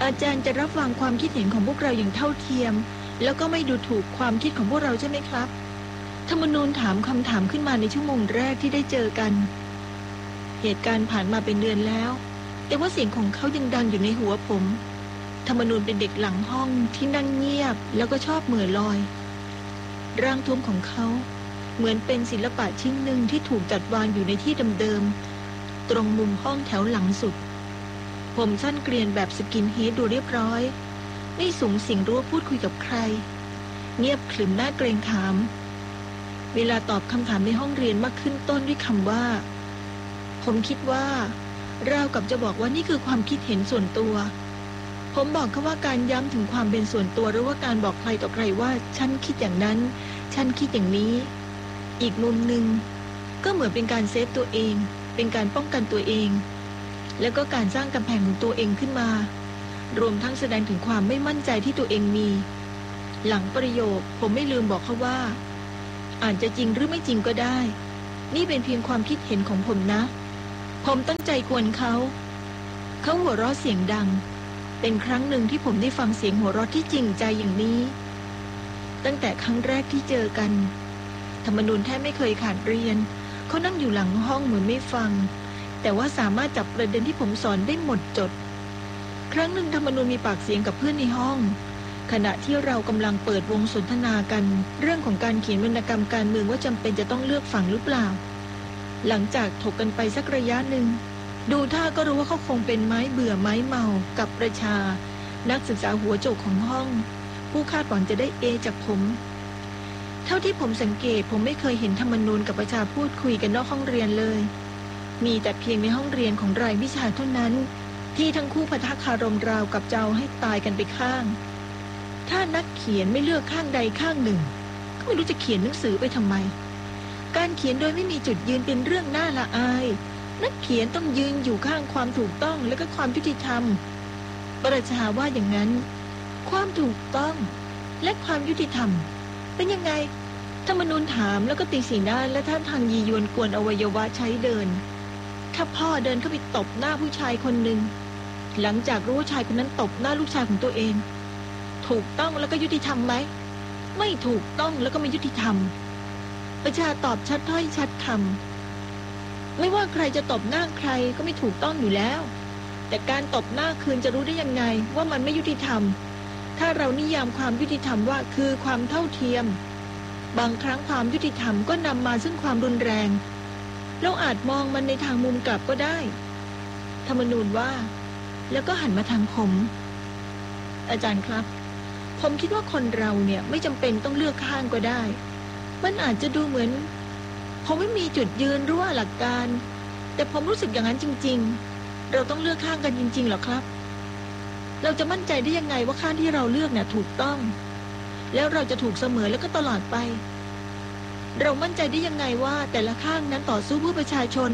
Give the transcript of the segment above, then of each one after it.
อาจารย์จะรับฟังความคิดเห็นของพวกเราอย่างเท่าเทียมแล้วก็ไม่ดูถูกความคิดของพวกเราใช่ไหมครับธรรมนูญถามคำถามขึ้นมาในชั่วโมงแรกที่ได้เจอกันเหตุการณ์ผ่านมาเป็นเดือนแล้วแต่ว่าเสียงของเขายังดังอยู่ในหัวผมธรรมนูญเป็นเด็กหลังห้องที่นั่งเงียบแล้วก็ชอบเหม่อลอยร่างท้วมของเขาเหมือนเป็นศิลปะชิ้นหนึ่งที่ถูกจัดวางอยู่ในที่เดิมๆตรงมุมห้องแถวหลังสุดผมสั้นเกรียนแบบสกินเฮดดูเรียบร้อยไม่สูงสิงรู้ว่าพูดคุยกับใครเงียบขรึมหน้าเกรงขามเวลาตอบคำถามในห้องเรียนมักขึ้นต้นด้วยคำว่าผมคิดว่าราวกับจะบอกว่านี่คือความคิดเห็นส่วนตัวผมบอกเขาว่าการย้ำถึงความเป็นส่วนตัวหรือว่าการบอกใครต่อใครว่าฉันคิดอย่างนั้นฉันคิดอย่างนี้อีกมุมหนึ่งก็เหมือนเป็นการเซฟตัวเองเป็นการป้องกันตัวเองแล้วก็การสร้างกำแพงของตัวเองขึ้นมารวมทั้งแสดงถึงความไม่มั่นใจที่ตัวเองมีหลังประโยคผมไม่ลืมบอกเขาว่าอาจจะจริงหรือไม่จริงก็ได้นี่เป็นเพียงความคิดเห็นของผมนะผมตั้งใจกวนเขาหัวเราะเสียงดังเป็นครั้งหนึ่งที่ผมได้ฟังเสียงหัวเราะที่จริงใจอย่างนี้ตั้งแต่ครั้งแรกที่เจอกันธรรมนูญแทบไม่เคยขาดเรียนเขานั่งอยู่หลังห้องเหมือนไม่ฟังแต่ว่าสามารถจับประเด็นที่ผมสอนได้หมดจดครั้งหนึ่งธรรมนูญมีปากเสียงกับเพื่อนในห้องขณะที่เรากำลังเปิดวงสนทนากันเรื่องของการเขียนวรรณกรรมการเมืองว่าจำเป็นจะต้องเลือกฝั่งหรือเปล่าหลังจากถกกันไปสักระยะหนึ่งดูท่าก็รู้ว่าเขาคงเป็นไม้เบื่อไม้เมากับประชานักศึกษาหัวโจกของห้องผู้คาดหวังจะได้เอจากผมเท่าที่ผมสังเกตผมไม่เคยเห็นธรรมนูญกับประชาพูดคุยกันนอกห้องเรียนเลยมีแต่เพียงในห้องเรียนของรายวิชาเท่านั้นที่ทั้งคู่ปะทะคารมราวกับเจ้าให้ตายกันไปข้างถ้านักเขียนไม่เลือกข้างใดข้างหนึ่งก็ไม่รู้จะเขียนหนังสือไปทำไมการเขียนโดยไม่มีจุดยืนเป็นเรื่องน่าละอายนักเขียนต้องยืนอยู่ข้างความถูกต้องและก็ความยุติธรรมประชาว่าอย่างนั้นความถูกต้องและความยุติธรรมเป็นยังไงธรรมนูญถามแล้วก็ตีสีหน้าและท่าทางยียวนกวนอวัยวะใช้เดินถ้าพ่อเดินเข้าไปตบหน้าผู้ชายคนหนึ่งหลังจากรู้ว่าชายคนนั้นตบหน้าลูกชายของตัวเองถูกต้องแล้วก็ยุติธรรมไหมไม่ถูกต้องแล้วก็ไม่ยุติธรรมประชาตอบชัดถ้อยชัดคำไม่ว่าใครจะตบหน้าใครก็ไม่ถูกต้องอยู่แล้วแต่การตบหน้าคืนจะรู้ได้ยังไงว่ามันไม่ยุติธรรมถ้าเรานิยามความยุติธรรมว่าคือความเท่าเทียมบางครั้งความยุติธรรมก็นำมาซึ่งความรุนแรงเราอาจมองมันในทางมุมกลับก็ได้ธรรมนูญว่าแล้วก็หันมาทางผมอาจารย์ครับผมคิดว่าคนเราเนี่ยไม่จำเป็นต้องเลือกข้างก็ได้มันอาจจะดูเหมือนผมไม่มีจุดยืนหรือว่าหลักการแต่ผมรู้สึกอย่างนั้นจริงๆเราต้องเลือกข้างกันจริงๆหรอครับเราจะมั่นใจได้ยังไงว่าข้างที่เราเลือกเนี่ยถูกต้องแล้วเราจะถูกเสมอแล้วก็ตลอดไปเรามั่นใจได้ยังไงว่าแต่ละข้างนั้นต่อสู้เพื่อประชาชน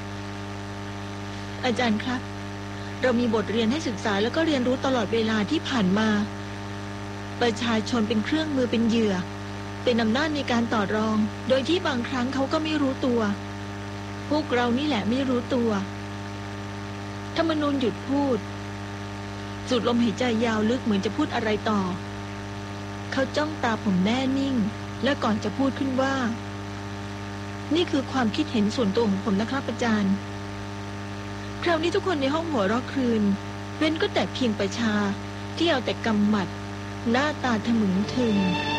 อาจารย์ครับเรามีบทเรียนให้ศึกษาแล้วก็เรียนรู้ตลอดเวลาที่ผ่านมาประชาชนเป็นเครื่องมือเป็นเหยื่อเป็นอำนาจในการต่อรองโดยที่บางครั้งเขาก็ไม่รู้ตัวพวกเรานี่แหละไม่รู้ตัวธรรมนูญหยุดพูดสูดลมหายใจยาวลึกเหมือนจะพูดอะไรต่อเขาจ้องตาผมแน่นิ่งและก่อนจะพูดขึ้นว่านี่คือความคิดเห็นส่วนตัวของผมนะครับอาจารย์คราวนี้ทุกคนในห้องหัวเราะครืนเว้นก็แต่เพียงประชาที่เอาแต่กำหมัดหน้าตาทะมึงทึง